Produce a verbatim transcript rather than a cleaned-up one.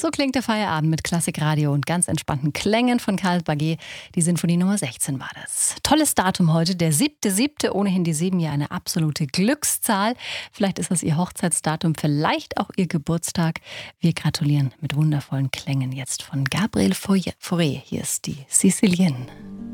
So klingt der Feierabend mit Klassikradio und ganz entspannten Klängen von Karl Bagé. Die Sinfonie Nummer sechzehn war das. Tolles Datum heute, der siebte siebte Ohnehin die sieben ja eine absolute Glückszahl. Vielleicht ist das Ihr Hochzeitsdatum, vielleicht auch Ihr Geburtstag. Wir gratulieren mit wundervollen Klängen jetzt von Gabriel Fauré. Hier ist die Sicilienne.